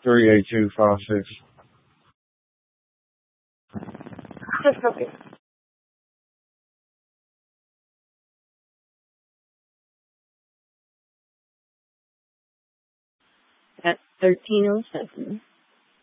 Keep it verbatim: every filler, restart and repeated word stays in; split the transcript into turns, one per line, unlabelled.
three eight two five six.
Okay. At thirteen oh seven.